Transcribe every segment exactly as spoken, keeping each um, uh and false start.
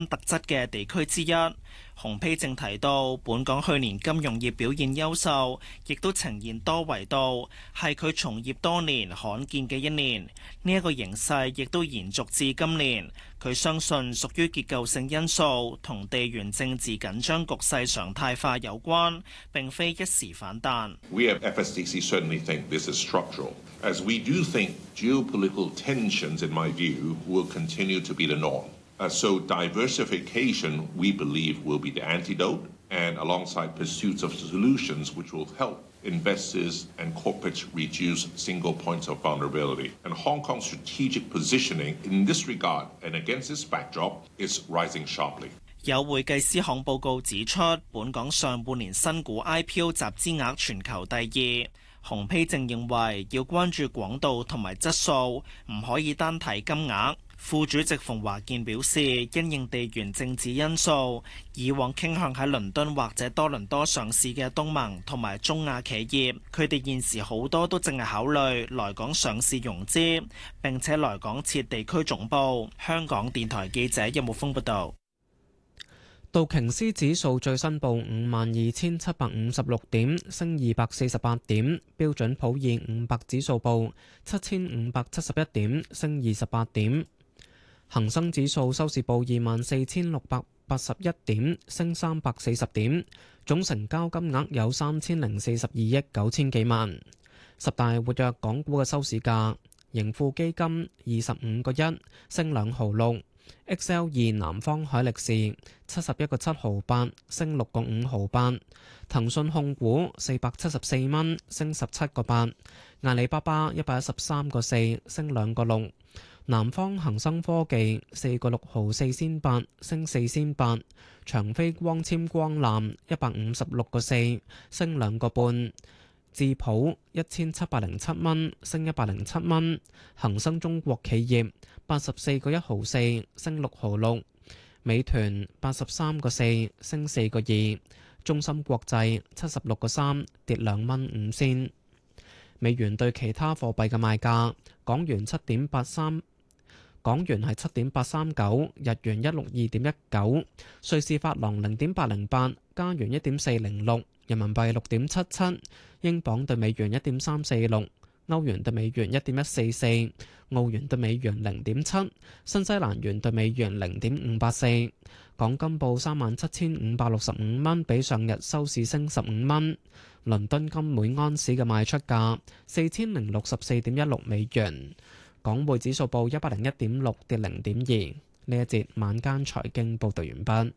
特質嘅地區之一。洪丕正提到，本港去年金融業表現優秀，亦都呈現多維度，係佢從業多年罕見嘅一年。呢一個形勢亦都延續至今年。佢相信屬於結構性因素，同地緣政治緊張局勢常態化有關，並非一時反彈。 We at F S D C certainly think this is structural, as we do think geopolitical tensions, in my view, will continue to be the norm. Uh, so diversification, we believe, will be the antidote, and alongside pursuits of solutions which will help investors and corporates reduce single points of vulnerability. And Hong Kong's strategic positioning in this regard and against this backdrop is rising sharply. 有會計師行報告指出，本港上半年新股 I P O 集資額全球第二。洪丕正認為要關注廣度同埋質素，唔可以單睇金額。副主席馮華健表示，因應地緣政治因素，以往傾向喺倫敦或者多倫多上市嘅東盟同埋中亞企業，佢哋現時好多都正係考慮來港上市融資，並且來港設地區總部。香港電台記者任木峰報道。 道瓊斯指數最新報五萬二千七百五十六點，升二百四十八點。標準普爾五百指數報七千五百七十一點，升二十八點。恒生指數收市報二萬四千六百八十一點，升三百四十點。總成交金額有三千零四十二億九千幾萬。十大活躍港股嘅收市價，盈富基金二十五個一，升兩毫六。X L 二南方海力士七十一個七毫八，升六個五毫八。騰訊控股四百七十四蚊，升十七個八。阿里巴巴一百一十三個四，升兩個六。南方恒生科技四個六毫四仙八，升四仙八。長飛光纖光纜一百五十六個四，升兩個半。智普一千七百零七蚊，升一百零七蚊。恒生中國企業八十四個一毫四，升六毫六。美團八十三個四，升四個二。中芯國際七十六個三，跌兩蚊五仙。美元對其他貨幣嘅賣價：港元七點八三，港元係七點八三九，日元一六二點一九，瑞士法郎零點八零八，加元一點四零六，人民幣六點七七，英鎊對美元一點三四六，歐元對美元一點一四四，澳元對美元零點七，新西蘭元對美元零點五八四。港金報三萬七千五百六十五蚊，比上日收市升十五蚊。倫敦金每安士嘅賣出價四千零六十四點一六美元。港匯指數報一百零一點六，跌零點二。呢一節晚間財經報道完畢。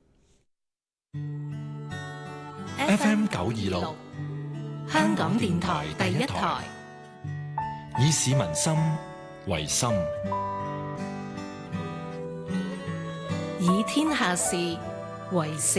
F M 九二六，香港電台第一台，以市民心為心， 以天下事為事。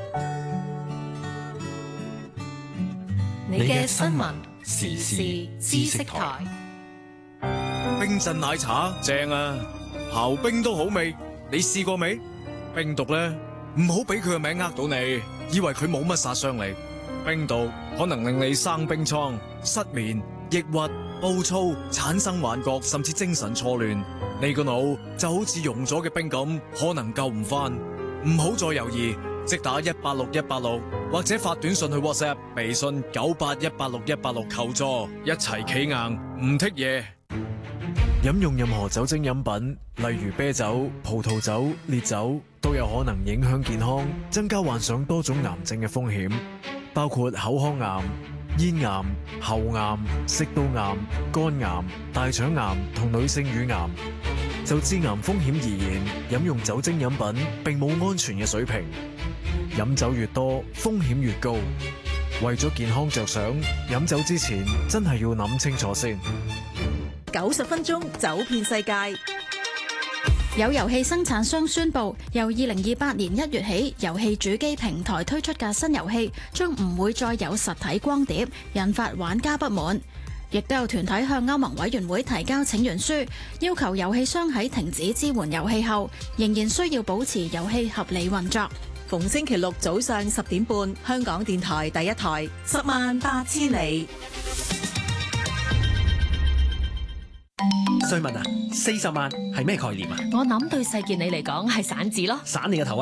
你嘅新聞時事知識台。 冰鎮奶茶正啊，刨冰都好味，你試過未？冰毒咧，唔好俾佢個名呃到你，以為佢冇乜殺傷力。冰毒可能令你生冰瘡、失眠、抑鬱、暴躁、產生幻覺，甚至精神錯亂。你個腦就好似溶咗嘅冰咁，可能救唔翻。唔好再猶豫，即打一八六一八六，或者發短信去 WhatsApp、微信九八一八六一八六求助，一齊企硬，唔剔嘢。 飲用任何酒精飲品，例如啤酒、葡萄酒、烈酒，都有可能影響健康，增加患上多種癌症嘅風險，包括口腔癌、咽癌、喉癌、食道癌、肝癌、大腸癌同女性乳癌。就致癌風險而言，飲用酒精飲品並冇安全嘅水平，飲酒越多，風險越高。為咗健康着想，飲酒之前真係要諗清楚先。 九十分鐘走遍世界。 有遊戲生產商宣布，由二零二八年一月起，遊戲主機平台推出嘅新遊戲將唔會再有實體光碟，引發玩家不滿。亦都有團體向歐盟委員會提交請願書，要求遊戲商喺停止支援遊戲後，仍然需要保持遊戲合理運作。 逢星期六早上十點半，香港電台第一台，十萬八千里。 瑞文啊，四十萬係咩概念啊？ 我諗對細件你嚟講係散紙咯。 散你個頭啊！